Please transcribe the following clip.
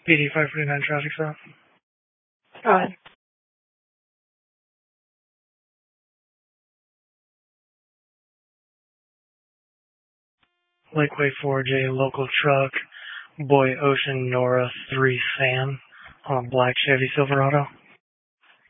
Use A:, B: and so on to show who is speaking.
A: PD 549 traffic stop.
B: Go ahead.
A: Lakeway 4J, local truck, Boy Ocean Nora 3 Sam on a black Chevy Silverado.